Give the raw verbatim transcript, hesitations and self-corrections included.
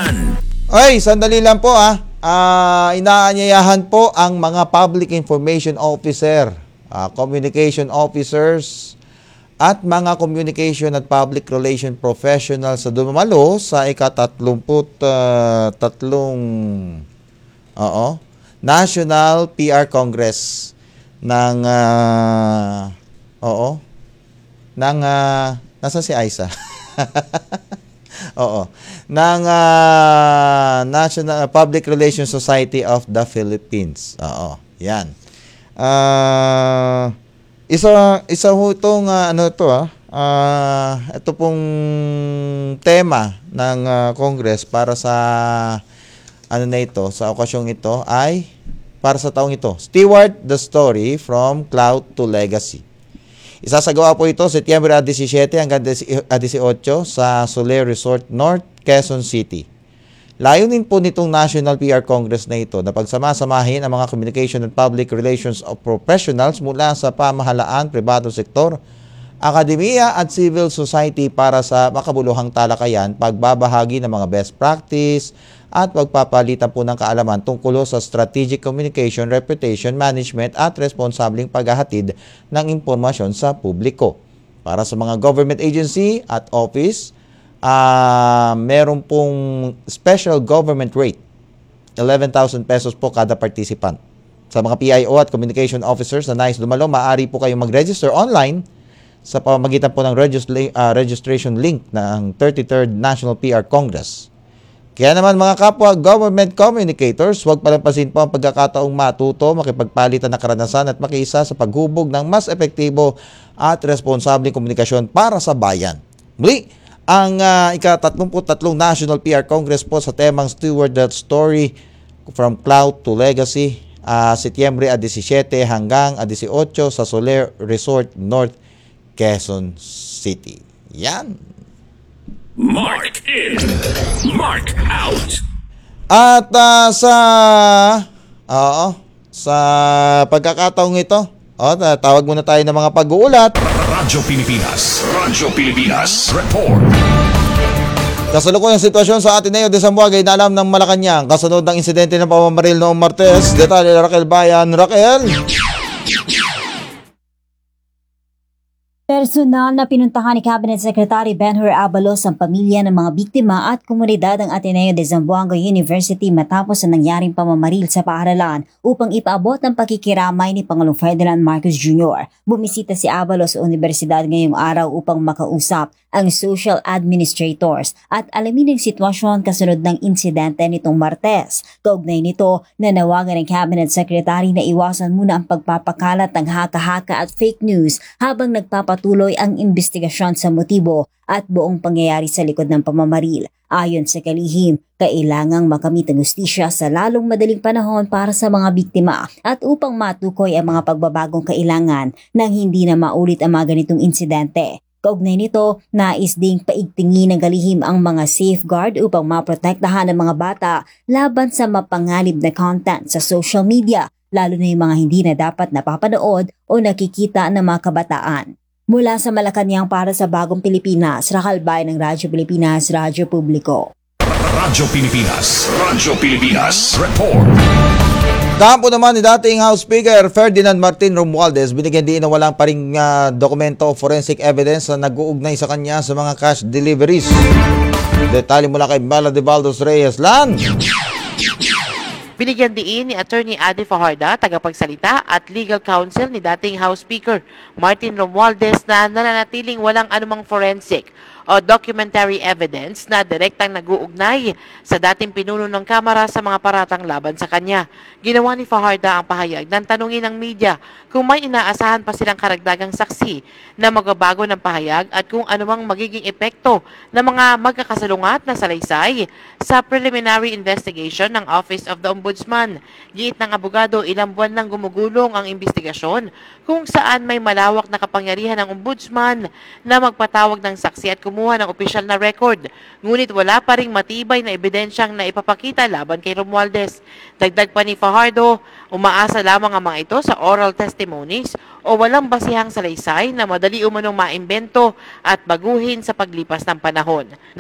Yan! Ay, sandali lang po ah. Ah, inaanyayahan po ang mga public information officer, ah, communication officers, at mga communication at public relation professionals sa dumamalo sa ikatatlumput uh, tatlong oo, National P R Congress ng uh, oo ng uh, nasa si Aisa. Oo. Ng uh, National Public Relations Society of the Philippines. Oo. Yan. Ah, uh, isa isa ho itong uh, ano to ah. Uh, ito pong tema ng uh, Congress para sa ano na ito, sa okasyong ito ay para sa taong ito. Steward the story from cloud to legacy. Isasagawa po ito Setyembre labinsyete hanggang labing-otso sa Soler Resort North, Quezon City. Layunin po nitong National P R Congress na ito na pagsama-samahin ang mga communication and public relations of professionals mula sa pamahalaan, pribadong sektor, akademiya at civil society para sa makabuluhang talakayan, pagbabahagi ng mga best practice at pagpapalitan po ng kaalaman tungkol sa strategic communication, reputation management at responsabling paghahatid ng impormasyon sa publiko. Para sa mga government agency at office, uh, meron pong special government rate, eleven thousand pesos po kada participant. Sa mga P I O at communication officers na nais dumalo, maaari po kayong mag-register online sa pamamagitan po ng registry, uh, registration link ng thirty-third National P R Congress. Kaya naman mga kapwa government communicators, huwag palampasin po ang pagkakataong matuto, makipagpalitan ng karanasan at makiisa sa paghubog ng mas epektibo at responsabling komunikasyon para sa bayan. Muli, ang uh, ika-tatlumput tatlong National P R Congress po sa temang Steward that Story from Cloud to Legacy, uh, Setyembre labinsyete hanggang labing-otso sa Soler Resort North, Quezon City. Yan. Mark in, mark out. At uh, sa oo, sa pagkakataong ito, oh, tawag muna tayo ng mga pag-uulat. Radyo Pilipinas, Radyo Pilipinas, report. Kasalukuyang sitwasyon sa Ateneo de Zamboanga, inalam ng Malacanang kasunod ng insidente ng pamamaril noong Martes. Detalye Raquel Bayan. Raquel. Personal na pinuntahan ni Cabinet Secretary Benhur Abalos ang pamilya ng mga biktima at komunidad ng Ateneo de Zamboanga University matapos ang nangyaring pamamaril sa paaralan upang ipaabot ang pakikiramay ni Pangulong Ferdinand Marcos Junior Bumisita si Abalos sa universidad ngayong araw upang makausap ang social administrators at alamin ang sitwasyon kasunod ng insidente nitong Martes. Kaugnay nito, nanawagan ng Cabinet Secretary na iwasan muna ang pagpapakalat ng haka-haka at fake news habang nagpapatuloy ang investigasyon sa motibo at buong pangyayari sa likod ng pamamaril. Ayon sa kalihim, kailangang makamit ang hustisya sa lalong madaling panahon para sa mga biktima at upang matukoy ang mga pagbabagong kailangan nang hindi na maulit ang mga ganitong insidente. Kaugnay nito, nais ding paigtingin ng kalihim ang mga safeguard upang maprotektahan ang mga bata laban sa mapanganib na content sa social media, lalo na yung mga hindi na dapat napapanood o nakikita ng mga kabataan. Mula sa Malacanang para sa Bagong Pilipinas, Raquel Bayan ng Radyo Pilipinas, Radyo Publiko. Radyo Pilipinas, Radyo Pilipinas, report. Kampo naman ni dating House Speaker Ferdinand Martin Romualdez, binigyan din na walang paring uh, dokumento o forensic evidence na nag-uugnay sa kanya sa mga cash deliveries. Detalye mula kay Mala de Baldos Reyes. Lan! Binigyan diin ni Attorney Adi Fajarda, tagapagsalita at legal counsel ni dating House Speaker Martin Romualdez na nananatiling walang anumang forensic o documentary evidence na direktang nag-uugnay sa dating pinuno ng Kamara sa mga paratang laban sa kanya. Ginawa ni Fajarda ang pahayag ng tanungin ng media kung may inaasahan pa silang karagdagang saksi na magbabago ng pahayag at kung anumang magiging epekto ng mga magkakasalungat na salaysay sa preliminary investigation ng Office of the Ombudsman. Giit ng abogado, ilang buwan nang gumugulong ang investigasyon kung saan may malawak na kapangyarihan ng Ombudsman na magpatawag ng saksi at kumuha ng opisyal na record. Ngunit wala pa ring matibay na ebidensyang na ipapakita laban kay Romualdez. Dagdag pa ni Fajardo, umaasa lamang ang mga ito sa oral testimonies o walang basihang salaysay na madali umanong maimbento at baguhin sa paglipas ng panahon.